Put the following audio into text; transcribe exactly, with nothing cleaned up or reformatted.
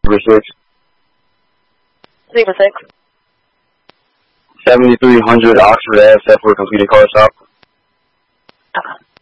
Number six. Zebra six. seventy-three hundred Oxford Ave, set for a completed car stop. Okay.